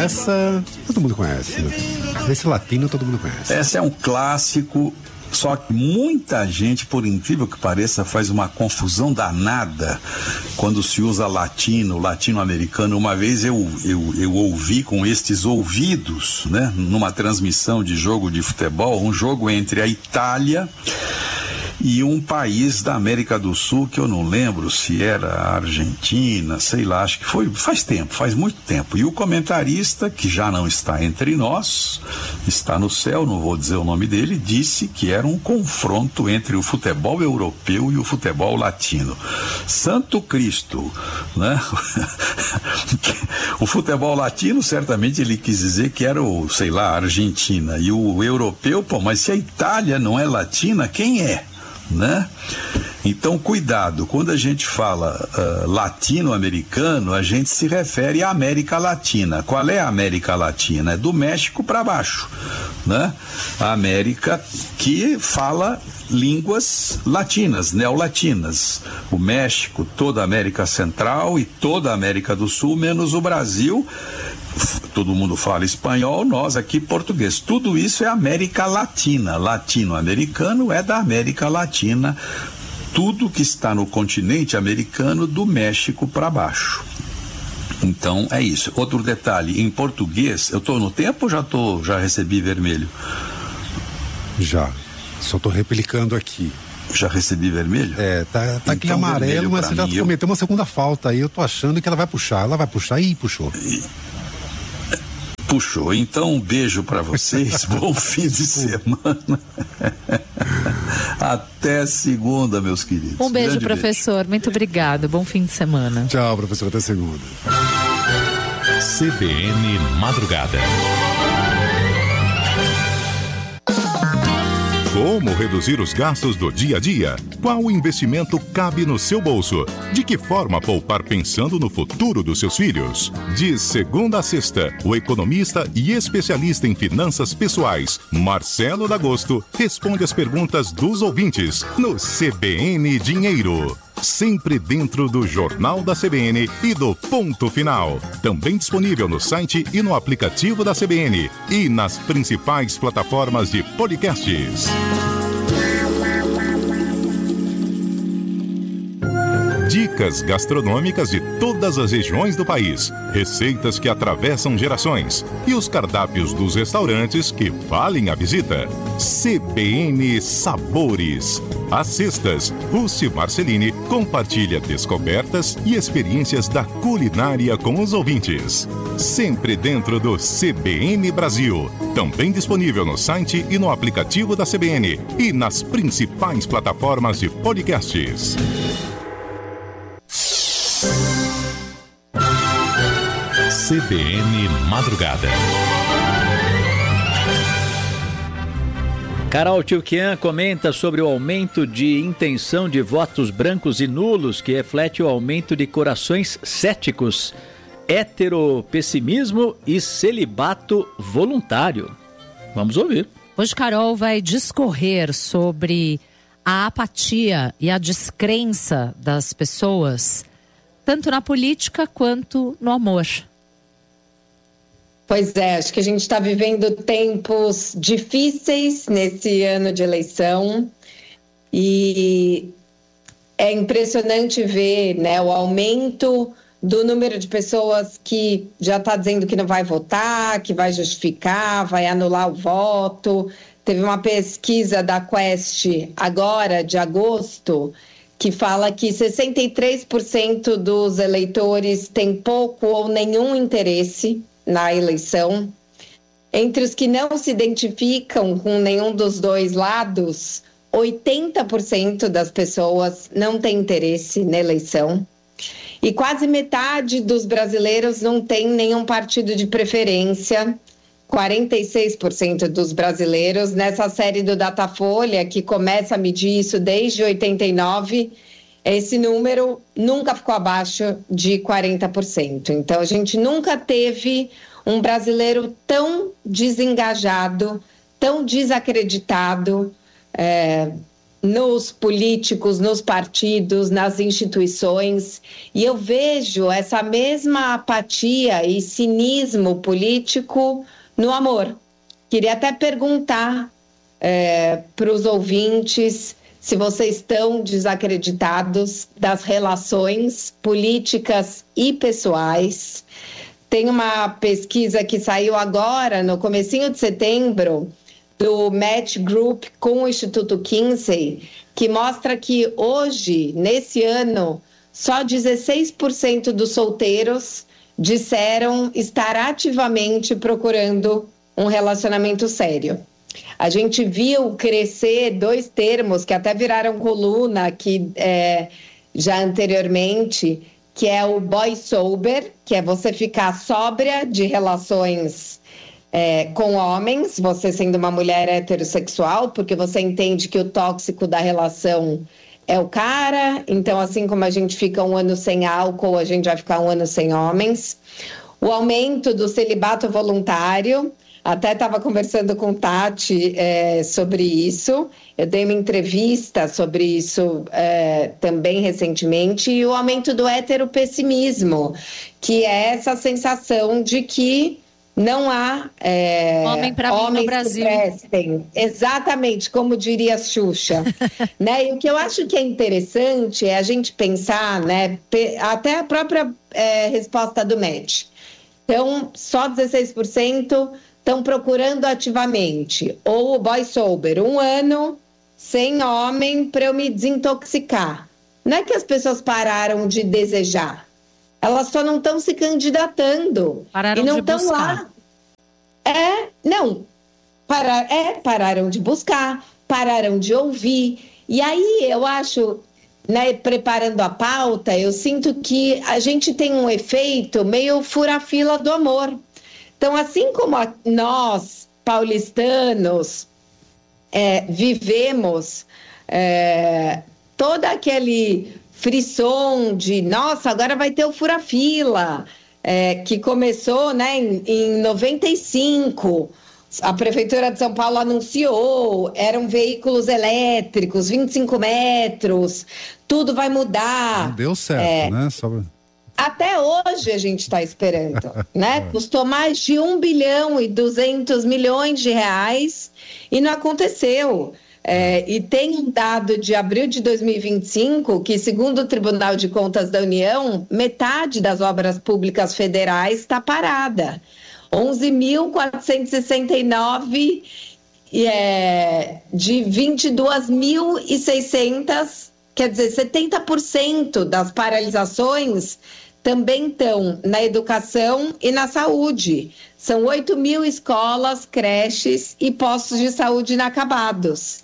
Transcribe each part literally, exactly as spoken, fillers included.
essa todo mundo conhece, né? Esse latino todo mundo conhece. Esse é um clássico, só que muita gente, por incrível que pareça, faz uma confusão danada quando se usa latino, latino-americano. Uma vez eu, eu, eu ouvi com estes ouvidos, né, numa transmissão de jogo de futebol, um jogo entre a Itália e um país da América do Sul, que eu não lembro se era a Argentina, sei lá, acho que foi, faz tempo, faz muito tempo. E o comentarista, que já não está entre nós, está no céu, não vou dizer o nome dele, disse que era um confronto entre o futebol europeu e o futebol latino. Santo Cristo, né? O futebol latino, certamente ele quis dizer que era o, sei lá, a Argentina. E o europeu, pô, mas se a Itália não é latina, quem é? Né? Então, cuidado, quando a gente fala uh, latino-americano, a gente se refere à América Latina. Qual é a América Latina? É do México para baixo, né? A América que fala línguas latinas, neolatinas. O México, toda a América Central e toda a América do Sul, menos o Brasil. Todo mundo fala espanhol, nós aqui português. Tudo isso é América Latina. Latino-americano é da América Latina. Tudo que está no continente americano, do México para baixo. Então é isso. Outro detalhe, em português, eu estou no tempo ou já, tô, já recebi vermelho? Já, só estou replicando aqui. Já recebi vermelho? É, tá, tá aqui então, amarelo, mas você já mim, cometeu eu... uma segunda falta aí, eu tô achando que ela vai puxar, ela vai puxar e puxou. E... Puxou. Então, um beijo para vocês, bom fim de semana. Até segunda, meus queridos. Um beijo, Grande professor. Beijo. Muito obrigado. Bom fim de semana. Tchau, professor. Até segunda. C B N Madrugada. Como reduzir os gastos do dia a dia? Qual investimento cabe no seu bolso? De que forma poupar pensando no futuro dos seus filhos? De segunda a sexta, o economista e especialista em finanças pessoais, Marcelo D'Agosto, responde as perguntas dos ouvintes no C B N Dinheiro. Sempre dentro do Jornal da C B N e do Ponto Final. Também disponível no site e no aplicativo da C B N e nas principais plataformas de podcasts. Dicas gastronômicas de todas as regiões do país, receitas que atravessam gerações e os cardápios dos restaurantes que valem a visita. C B N Sabores. Às sextas, Rússi Marcelini compartilha descobertas e experiências da culinária com os ouvintes. Sempre dentro do C B N Brasil. Também disponível no site e no aplicativo da C B N e nas principais plataformas de podcasts. C B N Madrugada. Carol Tchoukian comenta sobre o aumento de intenção de votos brancos e nulos, que reflete o aumento de corações céticos, heteropessimismo e celibato voluntário. Vamos ouvir. Hoje Carol vai discorrer sobre a apatia e a descrença das pessoas, tanto na política quanto no amor. Pois é, acho que a gente está vivendo tempos difíceis nesse ano de eleição e é impressionante ver, né, o aumento do número de pessoas que já está dizendo que não vai votar, que vai justificar, vai anular o voto. Teve uma pesquisa da Quest agora, de agosto, que fala que sessenta e três por cento dos eleitores têm pouco ou nenhum interesse na eleição. Entre os que não se identificam com nenhum dos dois lados, oitenta por cento das pessoas não têm interesse na eleição. E quase metade dos brasileiros não tem nenhum partido de preferência. quarenta e seis por cento dos brasileiros, nessa série do Datafolha, que começa a medir isso desde oitenta e nove, esse número nunca ficou abaixo de quarenta por cento. Então, a gente nunca teve um brasileiro tão desengajado, tão desacreditado, é, nos políticos, nos partidos, nas instituições, e eu vejo essa mesma apatia e cinismo político no amor. Queria até perguntar é, para os ouvintes se vocês estão desacreditados das relações políticas e pessoais. Tem uma pesquisa que saiu agora, no comecinho de setembro, do Match Group com o Instituto Kinsey, que mostra que hoje, nesse ano, só dezesseis por cento dos solteiros disseram estar ativamente procurando um relacionamento sério. A gente viu crescer dois termos que até viraram coluna aqui é, já anteriormente, que é o boy sober, que é você ficar sóbria de relações É, com homens, você sendo uma mulher heterossexual, porque você entende que o tóxico da relação é o cara, então assim como a gente fica um ano sem álcool, a gente vai ficar um ano sem homens. O aumento do celibato voluntário, até estava conversando com Tati é, sobre isso, eu dei uma entrevista sobre isso é, também recentemente, e o aumento do heteropessimismo, que é essa sensação de que não há é, homem para mim no Brasil. Prestem. Exatamente, como diria a Xuxa. Né? E o que eu acho que é interessante é a gente pensar, né, até a própria é, resposta do Match. Então, só dezesseis por cento estão procurando ativamente. Ou o boy sober, um ano sem homem para eu me desintoxicar. Não é que as pessoas pararam de desejar. Elas só não estão se candidatando. Pararam e não de buscar. Lá. É, não. Para, é, pararam de buscar, pararam de ouvir. E aí eu acho, né, preparando a pauta, eu sinto que a gente tem um efeito meio fura-fila do amor. Então, assim como a, nós, paulistanos, é, vivemos é, todo aquele frisson de, nossa, agora vai ter o fura-fila, é, que começou, né, em, em noventa e cinco, a Prefeitura de São Paulo anunciou, eram veículos elétricos, vinte e cinco metros, tudo vai mudar. Não deu certo, é, né? Sobre... Até hoje a gente está esperando, né? Custou mais de um bilhão e duzentos milhões de reais e não aconteceu. É, e tem um dado de abril de dois mil e vinte e cinco que, segundo o Tribunal de Contas da União, metade das obras públicas federais está parada. onze mil quatrocentos e sessenta e nove é, de vinte e dois mil e seiscentos, quer dizer, setenta por cento das paralisações também estão na educação e na saúde. São oito mil escolas, creches e postos de saúde inacabados.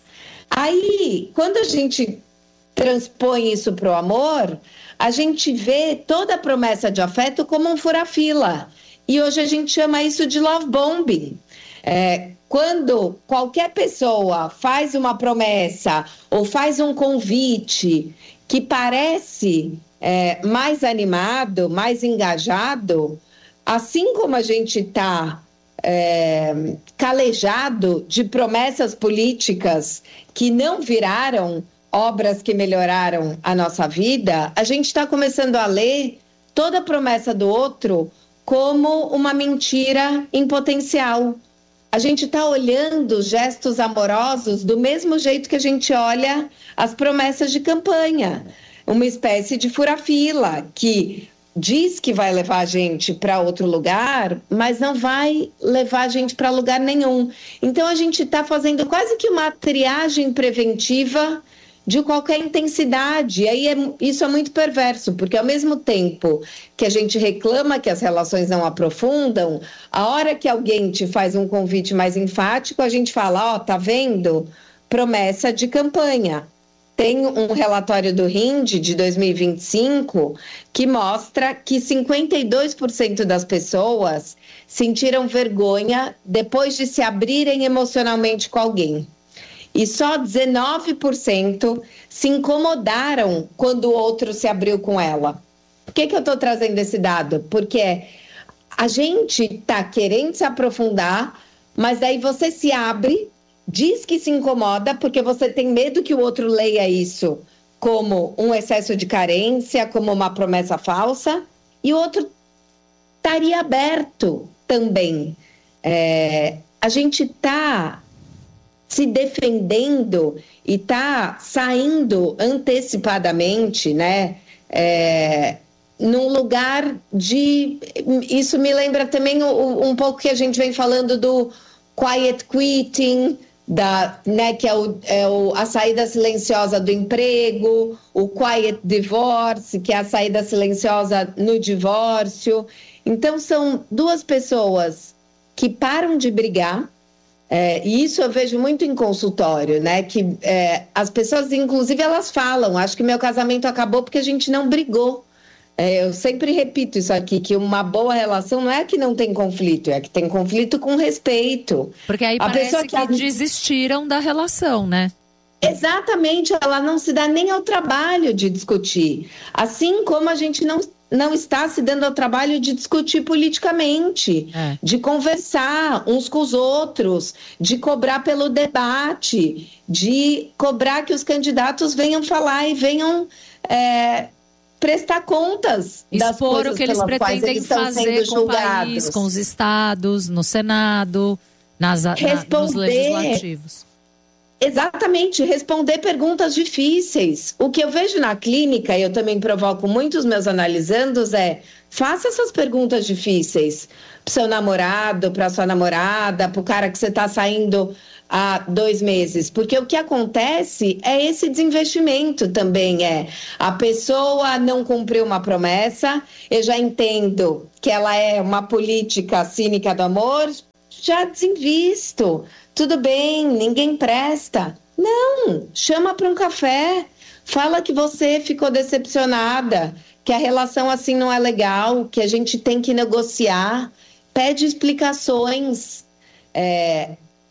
Aí, quando a gente transpõe isso para o amor, a gente vê toda a promessa de afeto como um fura-fila. E hoje a gente chama isso de love bombing. É, quando qualquer pessoa faz uma promessa ou faz um convite que parece é, mais animado, mais engajado, assim como a gente está é, calejado de promessas políticas que não viraram obras que melhoraram a nossa vida, a gente está começando a ler toda a promessa do outro como uma mentira em potencial. A gente está olhando gestos amorosos do mesmo jeito que a gente olha as promessas de campanha. Uma espécie de fura-fila que diz que vai levar a gente para outro lugar, mas não vai levar a gente para lugar nenhum. Então a gente está fazendo quase que uma triagem preventiva de qualquer intensidade. E aí é, isso é muito perverso, porque ao mesmo tempo que a gente reclama que as relações não aprofundam, a hora que alguém te faz um convite mais enfático, a gente fala, ó, oh, tá vendo? Promessa de campanha. Tem um relatório do R I N D de dois mil e vinte e cinco que mostra que cinquenta e dois por cento das pessoas sentiram vergonha depois de se abrirem emocionalmente com alguém. E só dezenove por cento se incomodaram quando o outro se abriu com ela. Por que que eu estou trazendo esse dado? Porque a gente está querendo se aprofundar, mas daí você se abre diz que se incomoda porque você tem medo que o outro leia isso como um excesso de carência, como uma promessa falsa, e o outro estaria aberto também. É, a gente está se defendendo e está saindo antecipadamente, né? É, num lugar de... Isso me lembra também um, um pouco que a gente vem falando do quiet quitting, da, né, que é, o, é o, a saída silenciosa do emprego, o quiet divorce, que é a saída silenciosa no divórcio. Então, são duas pessoas que param de brigar, é, e isso eu vejo muito em consultório, né, que é, as pessoas, inclusive, elas falam, acho que meu casamento acabou porque a gente não brigou. É, eu sempre repito isso aqui, que uma boa relação não é que não tem conflito, é que tem conflito com respeito. Porque aí a parece que, que desistiram da relação, né? Exatamente, ela não se dá nem ao trabalho de discutir. Assim como a gente não, não está se dando ao trabalho de discutir politicamente, é. de conversar uns com os outros, de cobrar pelo debate, de cobrar que os candidatos venham falar e venham... É, prestar contas das Expor coisas o que eles pretendem eles fazer com o país, com os estados, no Senado, nas, responder, na, nos legislativos. Exatamente, responder perguntas difíceis. O que eu vejo na clínica, e eu também provoco muitos meus analisandos, é faça essas perguntas difíceis para o seu namorado, para a sua namorada, para o cara que você está saindo há dois meses, porque o que acontece é esse desinvestimento também, é a pessoa não cumpriu uma promessa, eu já entendo que ela é uma política cínica do amor, já desinvisto, tudo bem, ninguém presta. Não, chama para um café, fala que você ficou decepcionada, que a relação assim não é legal, que a gente tem que negociar, pede explicações. É,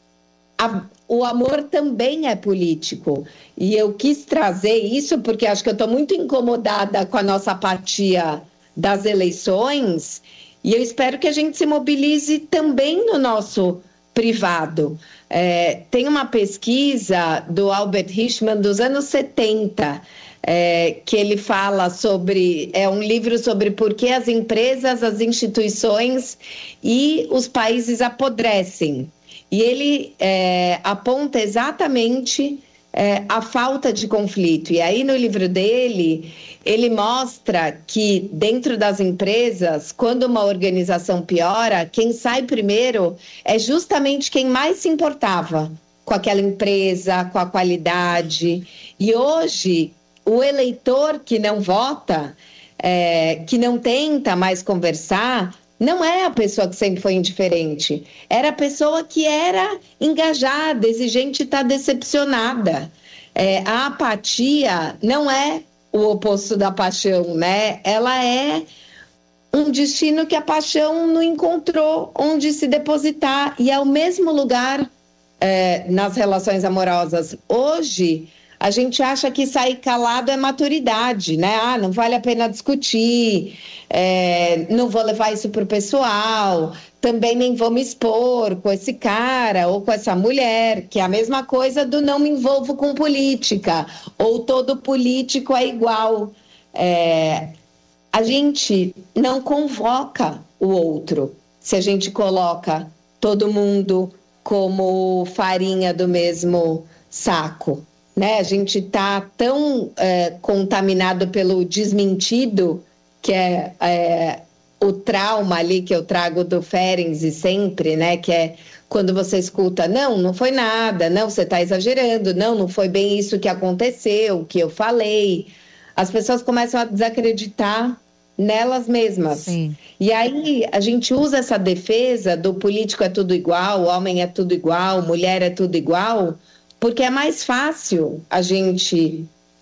A, o amor também é político, e eu quis trazer isso porque acho que eu estou muito incomodada com a nossa apatia das eleições, e eu espero que a gente se mobilize também no nosso privado. É, tem uma pesquisa do Albert Hirschman dos anos setenta, é, que ele fala sobre, é um livro sobre por que as empresas, as instituições e os países apodrecem. E ele é, aponta exatamente é, a falta de conflito. E aí, no livro dele, ele mostra que, dentro das empresas, quando uma organização piora, quem sai primeiro é justamente quem mais se importava com aquela empresa, com a qualidade. E hoje, o eleitor que não vota, é, que não tenta mais conversar, não é a pessoa que sempre foi indiferente, era a pessoa que era engajada, exigente e está decepcionada. É, a apatia não é o oposto da paixão, né? Ela é um destino que a paixão não encontrou onde se depositar, e é o mesmo lugar é, nas relações amorosas. Hoje, a gente acha que sair calado é maturidade, né? Ah, não vale a pena discutir, é, não vou levar isso para o pessoal, também nem vou me expor com esse cara ou com essa mulher, que é a mesma coisa do não me envolvo com política, ou todo político é igual. É, a gente não convoca o outro se a gente coloca todo mundo como farinha do mesmo saco. Né? A gente está tão é, contaminado pelo desmentido, que é, é o trauma ali que eu trago do Ferenczi sempre, né? Que é quando você escuta, não, não foi nada, não, você está exagerando, não, não foi bem isso que aconteceu, que eu falei. As pessoas começam a desacreditar nelas mesmas. Sim. E aí a gente usa essa defesa do político é tudo igual, homem é tudo igual, mulher é tudo igual, porque é mais fácil a gente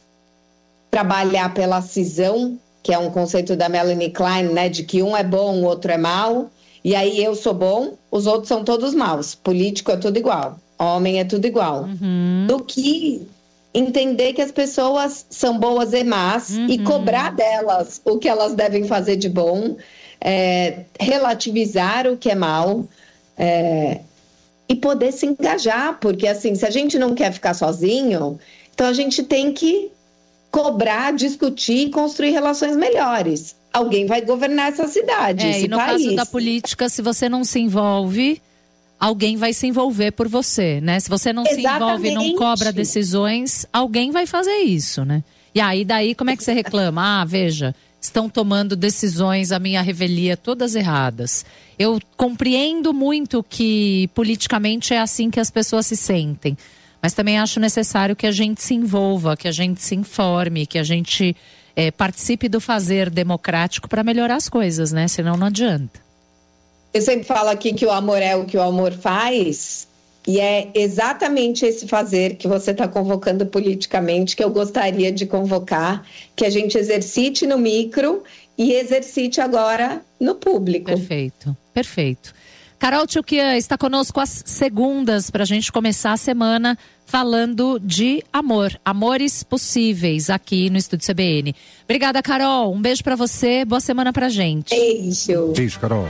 trabalhar pela cisão, que é um conceito da Melanie Klein, né, de que um é bom, o outro é mau, e aí eu sou bom, os outros são todos maus. Político é tudo igual, homem é tudo igual. Uhum. Do que entender que as pessoas são boas e más, uhum, e cobrar delas o que elas devem fazer de bom, é, relativizar o que é mal, é, e e poder se engajar, porque assim, se a gente não quer ficar sozinho, então a gente tem que cobrar, discutir e construir relações melhores. Alguém vai governar essa cidade, é, esse e no país. caso da política, se você não se envolve, alguém vai se envolver por você, né? Se você não Exatamente. se envolve e não cobra decisões, alguém vai fazer isso, né? E aí, daí, como é que você reclama? Ah, veja, estão tomando decisões à minha revelia todas erradas. Eu compreendo muito que politicamente é assim que as pessoas se sentem, mas também acho necessário que a gente se envolva, que a gente se informe, que a gente é, participe do fazer democrático para melhorar as coisas, né? Senão não adianta. Eu sempre falo aqui que o amor é o que o amor faz, e é exatamente esse fazer que você está convocando politicamente que eu gostaria de convocar, que a gente exercite no micro e exercite agora no público. Perfeito, perfeito. Carol Tchoukian está conosco às segundas para a gente começar a semana falando de amor, amores possíveis aqui no Estúdio C B N. Obrigada, Carol. Um beijo para você, boa semana pra gente. Beijo. Beijo, Carol.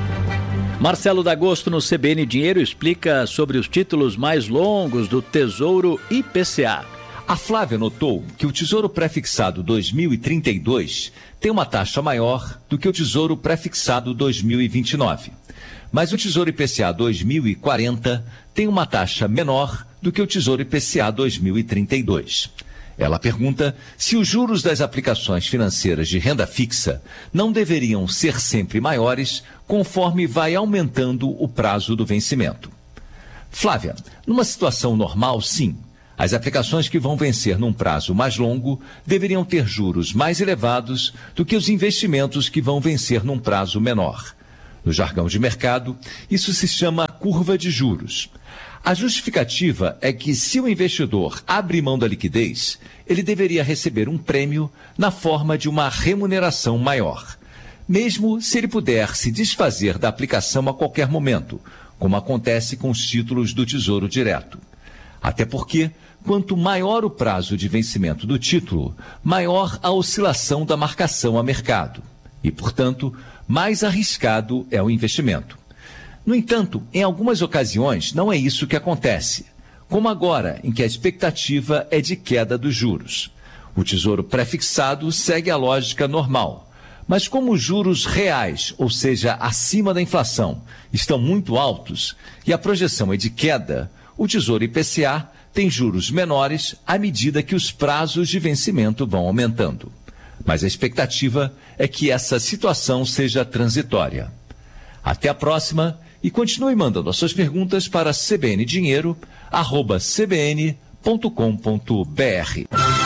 Marcelo D'Agosto no C B N Dinheiro explica sobre os títulos mais longos do Tesouro I P C A. A Flávia notou que o Tesouro Prefixado dois mil e trinta e dois tem uma taxa maior do que o Tesouro Prefixado dois mil e vinte e nove. Mas o Tesouro I P C A dois mil e quarenta tem uma taxa menor do que o Tesouro I P C A dois mil e trinta e dois. Ela pergunta se os juros das aplicações financeiras de renda fixa não deveriam ser sempre maiores conforme vai aumentando o prazo do vencimento. Flávia, numa situação normal, sim. As aplicações que vão vencer num prazo mais longo deveriam ter juros mais elevados do que os investimentos que vão vencer num prazo menor. No jargão de mercado, isso se chama curva de juros. A justificativa é que, se o investidor abre mão da liquidez, ele deveria receber um prêmio na forma de uma remuneração maior, mesmo se ele puder se desfazer da aplicação a qualquer momento, como acontece com os títulos do Tesouro Direto. Até porque, quanto maior o prazo de vencimento do título, maior a oscilação da marcação a mercado e, portanto, mais arriscado é o investimento. No entanto, em algumas ocasiões, não é isso que acontece, como agora, em que a expectativa é de queda dos juros. O Tesouro Prefixado segue a lógica normal, mas como os juros reais, ou seja, acima da inflação, estão muito altos e a projeção é de queda, o Tesouro I P C A tem juros menores à medida que os prazos de vencimento vão aumentando. Mas a expectativa é que essa situação seja transitória. Até a próxima e continue mandando as suas perguntas para cbndinheiro arroba c b n ponto com ponto b r.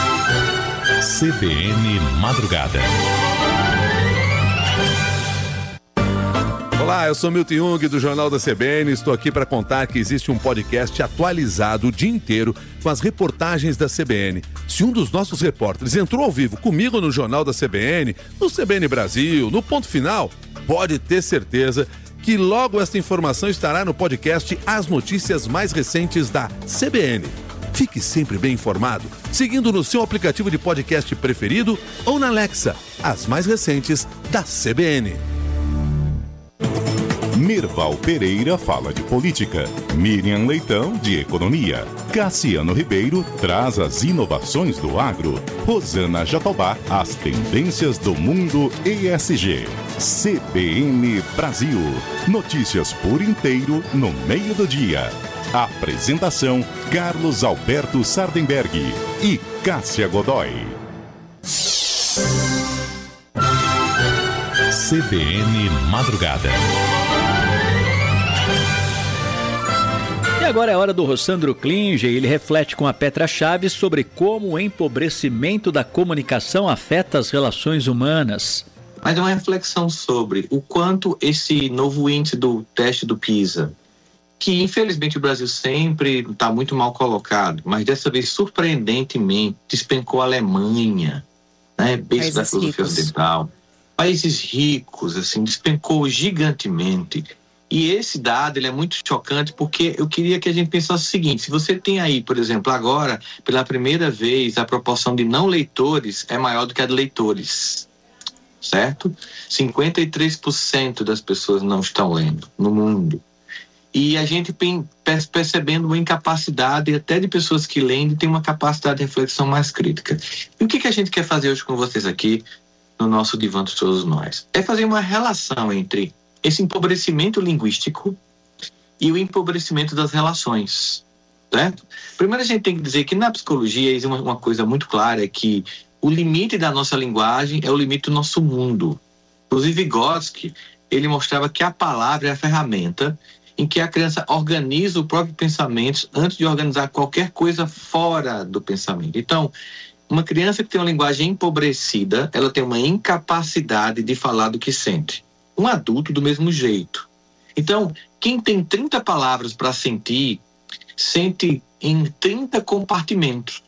C B N Madrugada. Olá, eu sou Milton Jung do Jornal da C B N. Estou aqui para contar que existe um podcast atualizado o dia inteiro com as reportagens da C B N. Se um dos nossos repórteres entrou ao vivo comigo no Jornal da C B N, no C B N Brasil, no Ponto Final, pode ter certeza que logo esta informação estará no podcast As Notícias Mais Recentes da C B N. Fique sempre bem informado, seguindo no seu aplicativo de podcast preferido ou na Alexa, as mais recentes da C B N. Mirval Pereira fala de política, Miriam Leitão de economia, Cassiano Ribeiro traz as inovações do agro, Rosana Jatobá as tendências do mundo E S G. C B N Brasil, notícias por inteiro no meio do dia. Apresentação Carlos Alberto Sardenberg e Cássia Godoy. C B N Madrugada. E agora é hora do Rossandro Klinger. Ele reflete com a Petra Chaves sobre como o empobrecimento da comunicação afeta as relações humanas. Mas é uma reflexão sobre o quanto esse novo índice do teste do PISA, que infelizmente o Brasil sempre está muito mal colocado, mas dessa vez surpreendentemente despencou a Alemanha, né, berço da filosofia ocidental, países ricos, assim, despencou gigantemente. E esse dado ele é muito chocante porque eu queria que a gente pensasse o seguinte: se você tem aí, por exemplo, agora, pela primeira vez, a proporção de não leitores é maior do que a de leitores, certo? cinquenta e três por cento das pessoas não estão lendo no mundo. e a gente percebendo uma incapacidade até de pessoas que leem de ter uma capacidade de reflexão mais crítica. E o que, que a gente quer fazer hoje com vocês aqui no nosso Divã de Todos Nós? É fazer uma relação entre esse empobrecimento linguístico e o empobrecimento das relações, certo? Primeiro a gente tem que dizer que na psicologia existe uma, uma coisa muito clara, é que o limite da nossa linguagem é o limite do nosso mundo. Inclusive Vygotsky, ele mostrava que a palavra é a ferramenta em que a criança organiza o próprio pensamento antes de organizar qualquer coisa fora do pensamento. Então, uma criança que tem uma linguagem empobrecida, ela tem uma incapacidade de falar do que sente. Um adulto do mesmo jeito. Então, quem tem trinta palavras para sentir, sente em trinta compartimentos.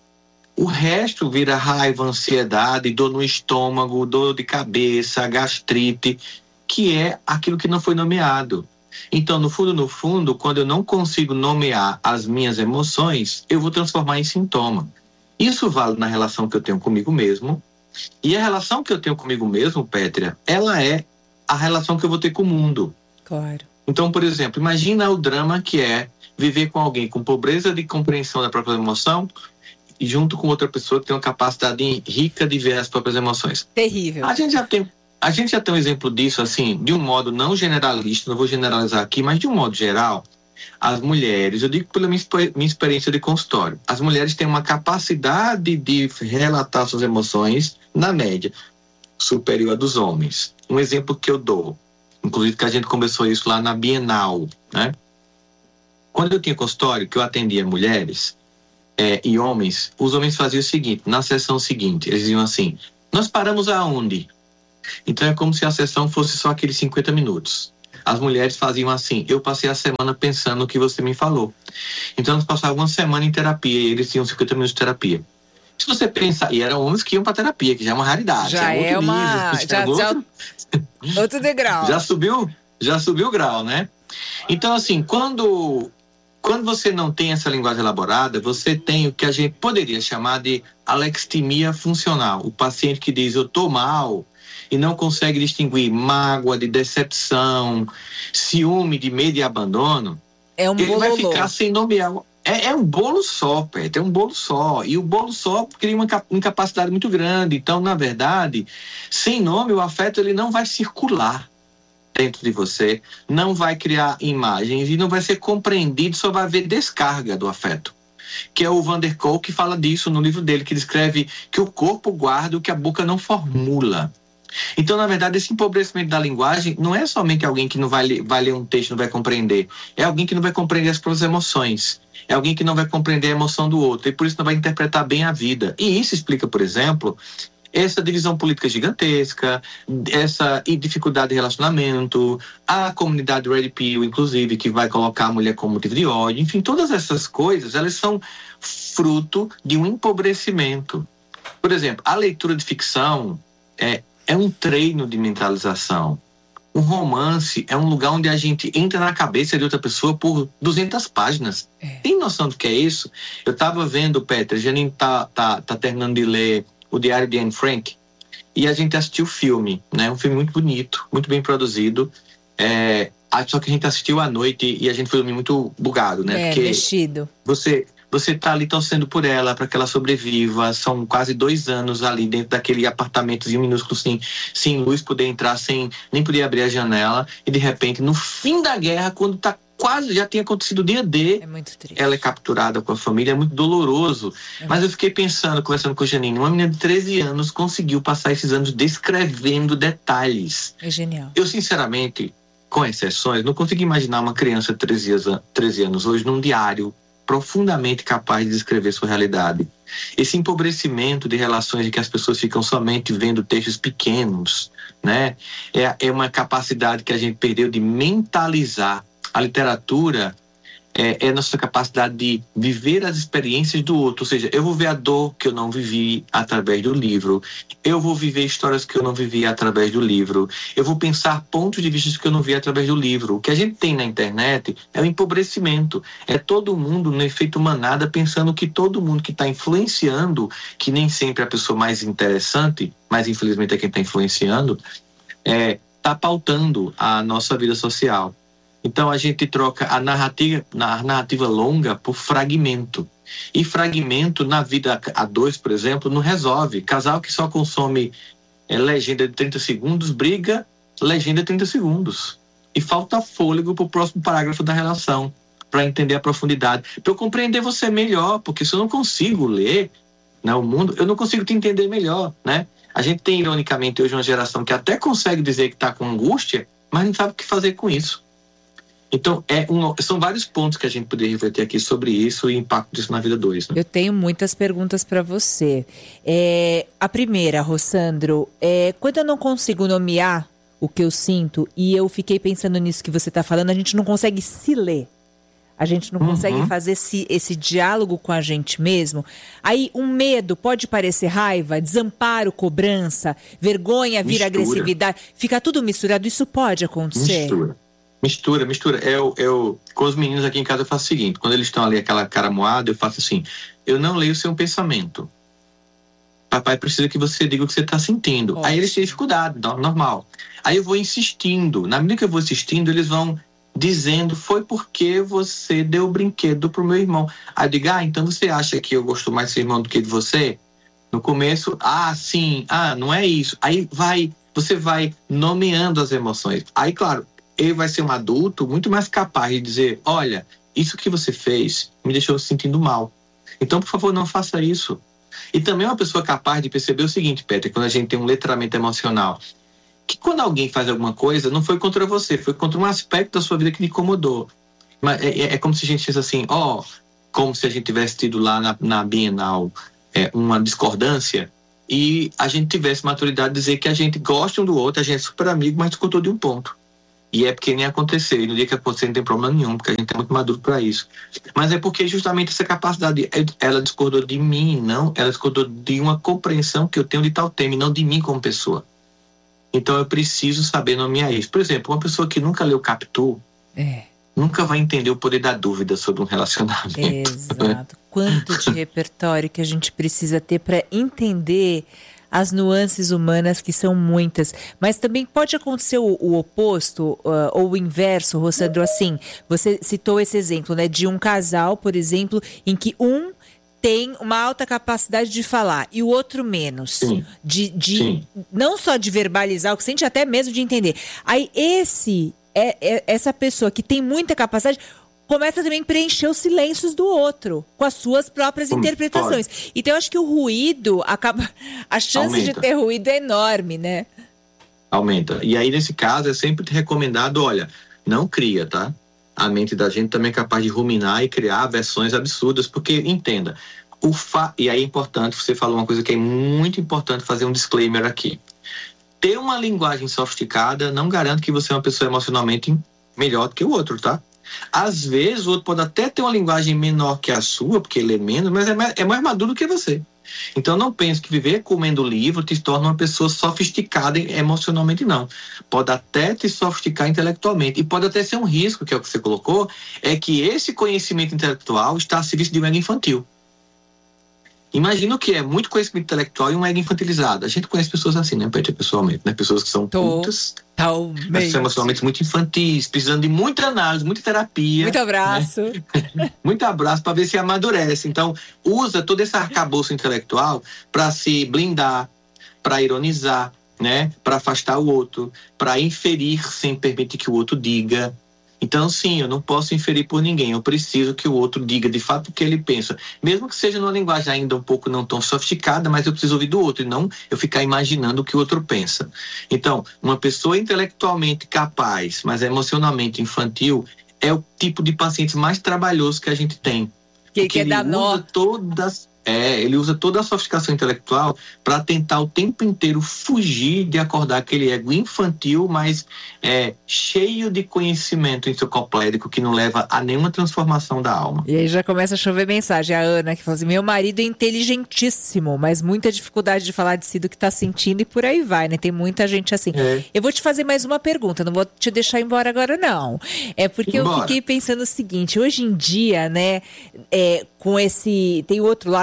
O resto vira raiva, ansiedade, dor no estômago, dor de cabeça, gastrite, que é aquilo que não foi nomeado. Então, no fundo, no fundo, quando eu não consigo nomear as minhas emoções, eu vou transformar em sintoma. Isso vale na relação que eu tenho comigo mesmo. E a relação que eu tenho comigo mesmo, Pétria, ela é a relação que eu vou ter com o mundo. Claro. Então, por exemplo, imagina o drama que é viver com alguém com pobreza de compreensão da própria emoção e junto com outra pessoa que tem uma capacidade rica de ver as próprias emoções. Terrível. A gente já tem, a gente já tem um exemplo disso, assim, de um modo não generalista, não vou generalizar aqui, mas de um modo geral, as mulheres, eu digo pela minha, minha experiência de consultório, as mulheres têm uma capacidade de relatar suas emoções, na média, superior à dos homens. Um exemplo que eu dou, inclusive que a gente começou isso lá na Bienal, né? Quando eu tinha consultório, que eu atendia mulheres é, e homens, os homens faziam o seguinte, na sessão seguinte, eles diziam assim, nós paramos aonde? Então é como se a sessão fosse só aqueles cinquenta minutos. As mulheres faziam assim, eu passei a semana pensando no que você me falou. Então nós passávamos uma semana em terapia e eles tinham cinquenta minutos de terapia. Se você pensar, e eram homens que iam para terapia, que já é uma raridade. Já é, é uma... Nível, já, é outro, já, outro degrau. Já subiu, já subiu o grau, né? Então assim, quando... Quando você não tem essa linguagem elaborada, você tem o que a gente poderia chamar de alextimia funcional. O paciente que diz, eu estou mal, e não consegue distinguir mágoa de decepção, ciúme de medo e abandono, é um ele bololô. vai ficar sem nomear. É, é um bolo só, Pet, é um bolo só. E o bolo só cria uma incapacidade muito grande. Então, na verdade, sem nome, o afeto ele não vai circular dentro de você, não vai criar imagens e não vai ser compreendido, só vai haver descarga do afeto. Que é o Van der Kolk que fala disso no livro dele, que descreve que o corpo guarda o que a boca não formula. Então, na verdade, esse empobrecimento da linguagem não é somente alguém que não vai ler, vai ler um texto e não vai compreender, é alguém que não vai compreender as próprias emoções, é alguém que não vai compreender a emoção do outro e por isso não vai interpretar bem a vida. E isso explica, por exemplo, essa divisão política gigantesca, essa dificuldade de relacionamento, a comunidade Red Pill, inclusive, que vai colocar a mulher como motivo de ódio. Enfim, todas essas coisas, elas são fruto de um empobrecimento. Por exemplo, a leitura de ficção é, é um treino de mentalização. Um romance é um lugar onde a gente entra na cabeça de outra pessoa por duzentas páginas. É. Tem noção do que é isso? Eu estava vendo, Petra, a Janine tá, tá, tá terminando de ler O Diário de Anne Frank, e a gente assistiu o filme, né? Um filme muito bonito, muito bem produzido, é, só que a gente assistiu à noite e a gente foi dormir muito bugado, né? É, porque mexido. Você, você tá ali torcendo por ela, para que ela sobreviva, são quase dois anos ali dentro daquele apartamentozinho minúsculo, sem, sem luz, poder entrar, sem nem poder abrir a janela, e de repente, no fim da guerra, quando tá quase já tinha acontecido o dia D, é muito triste. Ela é capturada com a família, é muito doloroso. É. Mas eu fiquei pensando, conversando com a Janine, uma menina de treze anos conseguiu passar esses anos descrevendo detalhes. É genial. Eu, sinceramente, com exceções, não consigo imaginar uma criança de treze anos hoje num diário profundamente capaz de descrever sua realidade. Esse empobrecimento de relações em que as pessoas ficam somente vendo textos pequenos, né? É, é uma capacidade que a gente perdeu de mentalizar. A literatura é, é a nossa capacidade de viver as experiências do outro. Ou seja, eu vou ver a dor que eu não vivi através do livro. Eu vou viver histórias que eu não vivi através do livro. Eu vou pensar pontos de vista que eu não vi através do livro. O que a gente tem na internet é o empobrecimento. É todo mundo no efeito manada pensando que todo mundo que está influenciando, que nem sempre é a pessoa mais interessante, mas infelizmente é quem está influenciando, é, está pautando a nossa vida social. Então a gente troca a narrativa, a narrativa longa por fragmento. E fragmento na vida a dois, por exemplo, não resolve. Casal que só consome é, legenda de trinta segundos, briga, legenda de trinta segundos. E falta fôlego para o próximo parágrafo da relação, para entender a profundidade, para eu compreender você melhor, porque se eu não consigo ler, né, o mundo, eu não consigo te entender melhor, né? A gente tem, ironicamente, hoje uma geração que até consegue dizer que está com angústia, mas não sabe o que fazer com isso. Então, é um, são vários pontos que a gente poderia refletir aqui sobre isso e o impacto disso na vida dois. Né? Eu tenho muitas perguntas para você. É, a primeira, Rossandro, é, quando eu não consigo nomear o que eu sinto, e eu fiquei pensando nisso que você está falando, a gente não consegue se ler. A gente não uhum. consegue fazer esse, esse diálogo com a gente mesmo. Aí, um medo pode parecer raiva, desamparo, cobrança, vergonha, vira agressividade. Fica tudo misturado. Isso pode acontecer? Mistura. Mistura, mistura. Eu, eu, com os meninos aqui em casa eu faço o seguinte, quando eles estão ali aquela cara moada, eu faço assim, eu não leio o seu pensamento. Papai precisa que você diga o que você está sentindo. Ótimo. Aí eles têm dificuldade, normal. Aí eu vou insistindo. Na medida que eu vou insistindo, eles vão dizendo, foi porque você deu o brinquedo pro meu irmão. Aí eu digo, ah, então você acha que eu gosto mais do seu irmão do que de você? No começo, ah, sim, ah, não é isso. Aí vai, você vai nomeando as emoções. Aí, claro, ele vai ser um adulto muito mais capaz de dizer, olha, isso que você fez me deixou se sentindo mal. Então, por favor, não faça isso. E também uma pessoa capaz de perceber o seguinte, Peter, quando a gente tem um letramento emocional, que quando alguém faz alguma coisa, não foi contra você, foi contra um aspecto da sua vida que lhe incomodou. Mas é, é, é como se a gente dissesse assim, ó, oh, como se a gente tivesse tido lá na, na Bienal é, uma discordância e a gente tivesse maturidade de dizer que a gente gosta um do outro, a gente é super amigo, mas discordou de um ponto. E é porque nem aconteceu. E no dia que acontecer não tem problema nenhum, porque a gente é muito maduro para isso. Mas é porque justamente essa capacidade, ela discordou de mim, não, ela discordou de uma compreensão que eu tenho de tal tema, e não de mim como pessoa. Então eu preciso saber nomear isso. Por exemplo, uma pessoa que nunca leu Capitu, é. nunca vai entender o poder da dúvida sobre um relacionamento. Exato. Quanto de repertório que a gente precisa ter para entender as nuances humanas, que são muitas. Mas também pode acontecer o, o oposto, uh, ou o inverso, Rossandro, assim, você citou esse exemplo, né, de um casal, por exemplo, em que um tem uma alta capacidade de falar e o outro menos. Sim. De, de Sim. Não só de verbalizar o que sente, até mesmo de entender. Aí esse, é, é, essa pessoa que tem muita capacidade começa também a preencher os silêncios do outro, com as suas próprias hum, interpretações. Pode. Então, eu acho que o ruído acaba... A chance Aumenta. de ter ruído é enorme, né? Aumenta. E aí, nesse caso, é sempre recomendado, olha, não cria, tá? A mente da gente também é capaz de ruminar e criar versões absurdas, porque, entenda, o fa... e aí é importante, você falou uma coisa que é muito importante fazer um disclaimer aqui. Ter uma linguagem sofisticada não garante que você é uma pessoa emocionalmente melhor do que o outro, tá? Às vezes, o outro pode até ter uma linguagem menor que a sua, porque ele é menos, mas é mais, é mais maduro do que você. Então, não pense que viver comendo livro te torna uma pessoa sofisticada emocionalmente, não. Pode até te sofisticar intelectualmente. E pode até ser um risco, que é o que você colocou, é que esse conhecimento intelectual está a serviço de um ego infantil. Imagina o que é muito conhecimento intelectual e um ego infantilizado. A gente conhece pessoas assim, né, Peter, pessoalmente, né? Pessoas que são cultas, mas são emocionalmente muito infantis, precisando de muita análise, muita terapia. Muito abraço. Né? Muito abraço para ver se amadurece. Então, usa todo esse arcabouço intelectual para se blindar, para ironizar, né? Para afastar o outro, para inferir sem permitir que o outro diga. Então, sim, eu não posso inferir por ninguém. Eu preciso que o outro diga de fato o que ele pensa. Mesmo que seja numa linguagem ainda um pouco não tão sofisticada, mas eu preciso ouvir do outro e não eu ficar imaginando o que o outro pensa. Então, uma pessoa intelectualmente capaz, mas emocionalmente infantil, é o tipo de paciente mais trabalhoso que a gente tem. Que quer dar nó. Todas... É, ele usa toda a sofisticação intelectual para tentar o tempo inteiro fugir de acordar aquele ego infantil, mas é, cheio de conhecimento enciclopédico que não leva a nenhuma transformação da alma. E aí já começa a chover mensagem. A Ana que fala assim, meu marido é inteligentíssimo, mas muita dificuldade de falar de si do que está sentindo e por aí vai, né? Tem muita gente assim. É. Eu vou te fazer mais uma pergunta, não vou te deixar embora agora não. É porque Embora. eu fiquei pensando o seguinte, hoje em dia, né, é, com esse... Tem outro lado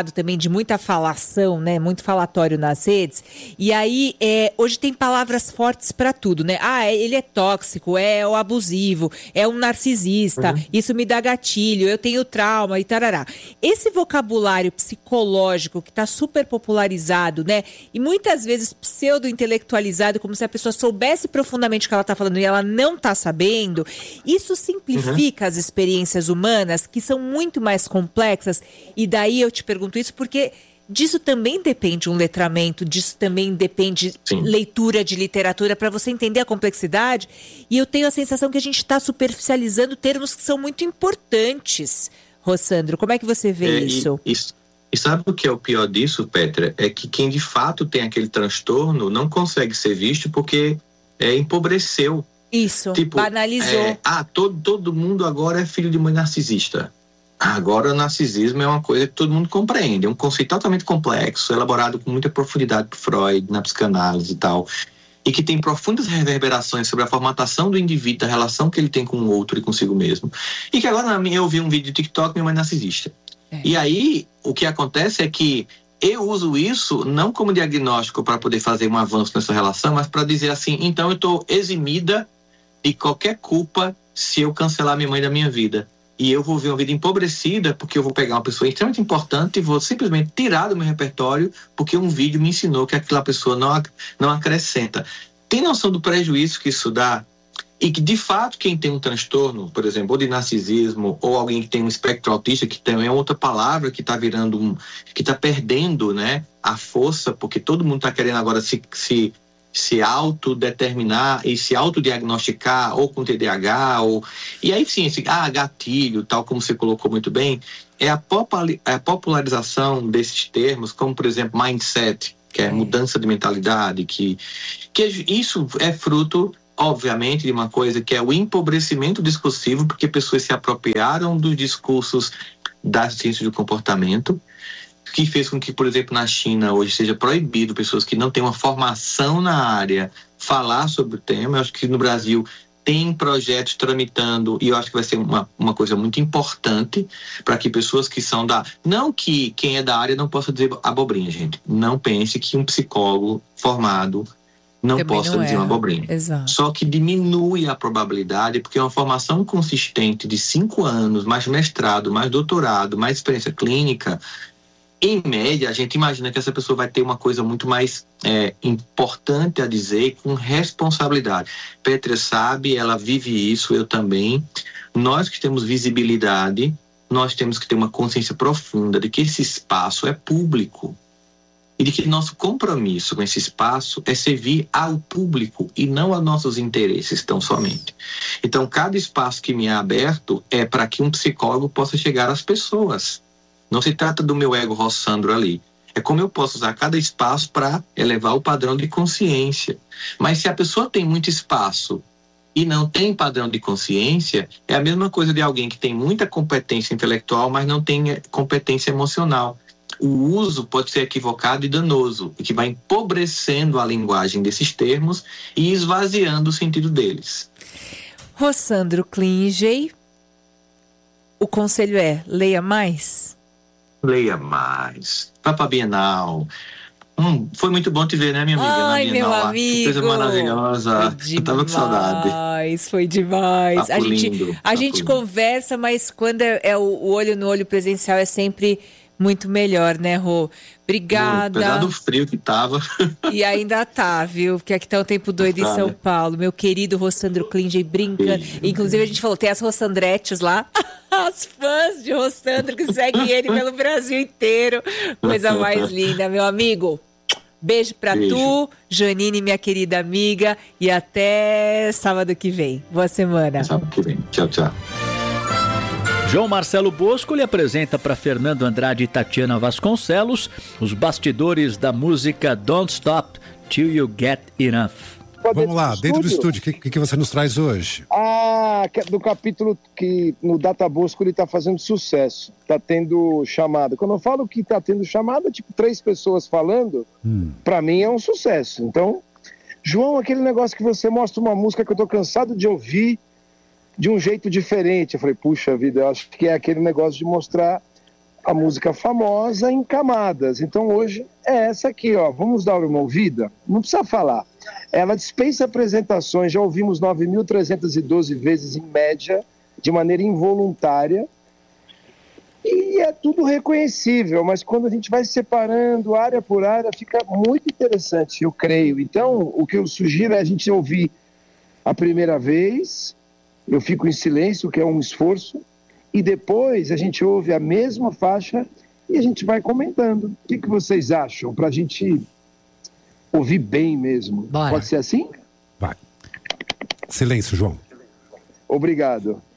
lado também de muita falação, né? Muito falatório nas redes. E aí, é, hoje tem palavras fortes para tudo, né? Ah, ele é tóxico, é o abusivo, é um narcisista, uhum. isso me dá gatilho, eu tenho trauma e tarará. Esse vocabulário psicológico que está super popularizado, né? E muitas vezes pseudo-intelectualizado, como se a pessoa soubesse profundamente o que ela está falando e ela não está sabendo, isso simplifica uhum. as experiências humanas, que são muito mais complexas. E daí eu te pergunto isso porque disso também depende um letramento, disso também depende Sim. leitura de literatura para você entender a complexidade. E eu tenho a sensação que a gente está superficializando termos que são muito importantes. Rossandro, como é que você vê é, isso? E, e, e sabe o que é o pior disso, Petra? É que quem de fato tem aquele transtorno não consegue ser visto porque é, empobreceu. Isso, tipo, banalizou. É, ah, todo, todo mundo agora é filho de mãe narcisista. Agora o narcisismo é uma coisa que todo mundo compreende, é um conceito totalmente complexo, elaborado com muita profundidade por Freud, na psicanálise e tal, e que tem profundas reverberações sobre a formatação do indivíduo, da relação que ele tem com o outro e consigo mesmo. E que agora, na minha, eu vi um vídeo de TikTok, minha mãe é narcisista. É. E aí, o que acontece é que eu uso isso não como diagnóstico para poder fazer um avanço nessa relação, mas para dizer assim, então eu estou eximida de qualquer culpa se eu cancelar minha mãe da minha vida. E eu vou ver uma vida empobrecida porque eu vou pegar uma pessoa extremamente importante e vou simplesmente tirar do meu repertório porque um vídeo me ensinou que aquela pessoa não, não acrescenta. Tem noção do prejuízo que isso dá? E que, de fato, quem tem um transtorno, por exemplo, ou de narcisismo, ou alguém que tem um espectro autista, que também é outra palavra que está virando um... que está perdendo, né, a força, porque todo mundo está querendo agora se... se se autodeterminar e se autodiagnosticar ou com T D A H ou... e aí sim, esse, ah, gatilho, tal como você colocou muito bem, é a, populi... a popularização desses termos, como por exemplo mindset, que é mudança de mentalidade, que, que isso é fruto obviamente de uma coisa que é o empobrecimento discursivo, porque pessoas se apropriaram dos discursos da ciência do comportamento, que fez com que, por exemplo, na China hoje seja proibido pessoas que não têm uma formação na área falar sobre o tema. Eu acho que no Brasil tem projetos tramitando e eu acho que vai ser uma, uma coisa muito importante para que pessoas que são da... Não que quem é da área não possa dizer abobrinha, gente. Não pense que um psicólogo formado não Também possa não dizer é. uma abobrinha. Exato. Só que diminui a probabilidade, porque uma formação consistente de cinco anos, mais mestrado, mais doutorado, mais experiência clínica... Em média, a gente imagina que essa pessoa vai ter uma coisa muito mais é, importante a dizer, com responsabilidade. Petra sabe, ela vive isso, eu também. Nós que temos visibilidade, nós temos que ter uma consciência profunda de que esse espaço é público e de que nosso compromisso com esse espaço é servir ao público e não a nossos interesses tão somente. Então, cada espaço que me é aberto é para que um psicólogo possa chegar às pessoas. Não se trata do meu ego Rossandro ali. É como eu posso usar cada espaço para elevar o padrão de consciência. Mas se a pessoa tem muito espaço e não tem padrão de consciência, é a mesma coisa de alguém que tem muita competência intelectual, mas não tem competência emocional. O uso pode ser equivocado e danoso, e que vai empobrecendo a linguagem desses termos e esvaziando o sentido deles. Rossandro Klinge, o conselho é: leia mais? Leia mais. Vá para a Bienal. Hum, foi muito bom te ver, né, minha amiga? Ai, na Bienal, meu amigo. Que coisa maravilhosa. Eu tava com saudade. Foi demais. Papo a gente, lindo, a gente conversa, mas quando é, é o, o olho no olho presencial é sempre muito melhor, né, Rô? Obrigada. Apesar do frio que tava. E ainda tá, viu? Porque aqui tá um tempo doido tá, em São né? Paulo. Meu querido Rossandro Klinge brinca. Beijo. Inclusive, a gente falou, tem as Rossandretes lá. As fãs de Rossandro que seguem ele pelo Brasil inteiro. Coisa mais linda, meu amigo. Beijo pra Beijo. tu, Janine, minha querida amiga. E até sábado que vem. Boa semana. Sábado que vem. Tchau, tchau. João Marcelo Bosco lhe apresenta para Fernando Andrade e Tatiana Vasconcelos os bastidores da música Don't Stop Till You Get Enough. Vamos lá, dentro do estúdio, o que, que você nos traz hoje? Ah, do capítulo que no Data Bosco ele tá fazendo sucesso, tá tendo chamada. Quando eu falo que tá tendo chamada, tipo três pessoas falando, hum. Pra mim é um sucesso. Então, João, aquele negócio que você mostra uma música que eu tô cansado de ouvir de um jeito diferente. Eu falei, puxa vida, eu acho que é aquele negócio de mostrar a música famosa em camadas. Então hoje é essa aqui, ó. Vamos dar uma ouvida? Não precisa falar. Ela dispensa apresentações, já ouvimos nove mil trezentas e doze vezes em média, de maneira involuntária. E é tudo reconhecível, mas quando a gente vai separando área por área, fica muito interessante, eu creio. Então, o que eu sugiro é a gente ouvir a primeira vez, eu fico em silêncio, que é um esforço, e depois a gente ouve a mesma faixa e a gente vai comentando. O que, que vocês acham? Para a gente ouvir bem mesmo. Bora. Pode ser assim? Vai. Silêncio, João. Obrigado.